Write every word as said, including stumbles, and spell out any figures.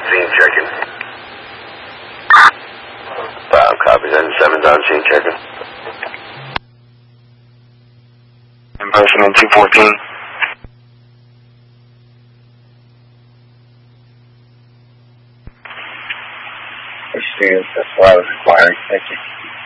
scene checking. Wow, copy that. Seven's on scene checking. In person in two fourteen. That's what I was requiring. Thank you.